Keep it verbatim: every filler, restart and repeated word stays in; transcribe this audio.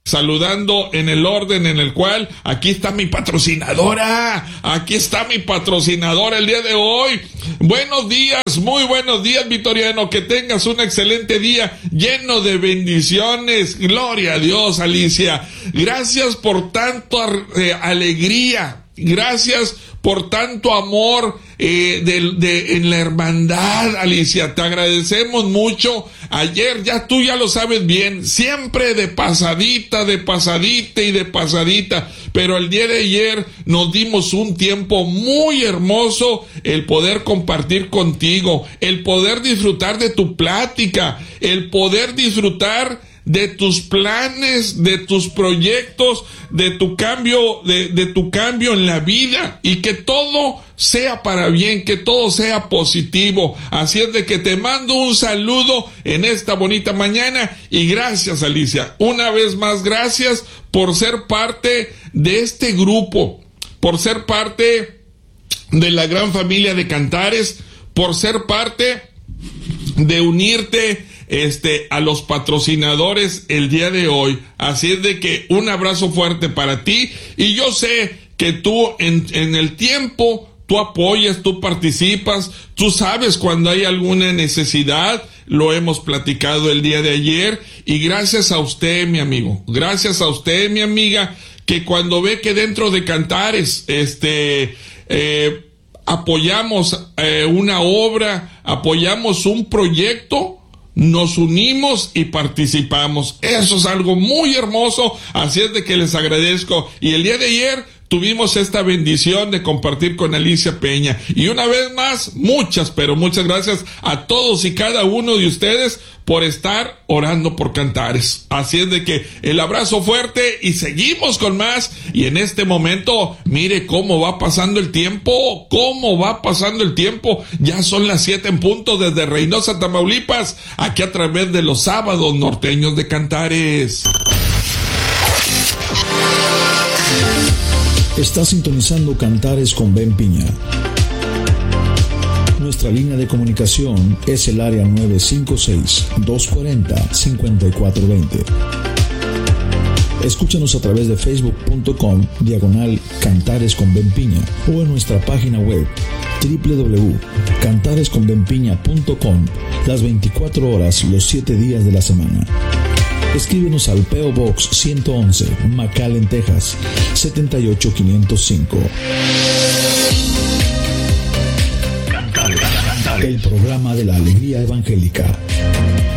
saludando en el orden en el cual aquí está mi patrocinadora, aquí está mi patrocinadora el día de hoy. Buenos días, muy buenos días, Vitoriano, que tengas un excelente día lleno de bendiciones. Gloria a Dios, Alicia. Gracias por tanto eh, alegría. Gracias por tanto amor eh, de, de, en la hermandad, Alicia. Te agradecemos mucho. Ayer, ya tú ya lo sabes bien, siempre de pasadita, de pasadita y de pasadita. Pero el día de ayer nos dimos un tiempo muy hermoso, el poder compartir contigo, el poder disfrutar de tu plática, el poder disfrutar de tus planes, de tus proyectos, de tu cambio, de, de tu cambio en la vida, y que todo sea para bien, que todo sea positivo. Así es de que te mando un saludo en esta bonita mañana, y gracias, Alicia, una vez más gracias por ser parte de este grupo, por ser parte de la gran familia de Cantares, por ser parte de unirte Este, a los patrocinadores el día de hoy. Así es de que un abrazo fuerte para ti, y yo sé que tú en, en el tiempo tú apoyas, tú participas, tú sabes cuando hay alguna necesidad. Lo hemos platicado el día de ayer, y gracias a usted, mi amigo, gracias a usted, mi amiga, que cuando ve que dentro de Cantares este eh, apoyamos eh, una obra, apoyamos un proyecto, nos unimos y participamos. Eso es algo muy hermoso, así es de que les agradezco. Y el día de ayer tuvimos esta bendición de compartir con Alicia Peña. Y una vez más, muchas, pero muchas gracias a todos y cada uno de ustedes por estar orando por Cantares. Así es de que el abrazo fuerte, y seguimos con más. Y en este momento, mire cómo va pasando el tiempo, cómo va pasando el tiempo. Ya son las siete en punto desde Reynosa, Tamaulipas, aquí a través de los sábados norteños de Cantares. Está sintonizando Cantares con Ben Piña. Nuestra línea de comunicación es el área nueve cinco seis, dos cuatro cero, cinco cuatro dos cero. Escúchanos a través de facebook punto com diagonal Cantares con Ben Piña, o en nuestra página web doble u doble u doble u punto cantares con ben piña punto com, las veinticuatro horas, los siete días de la semana. Escríbenos al P O Box ciento once, McAllen, Texas, setenta y ocho quinientos cinco. El programa de la alegría evangélica.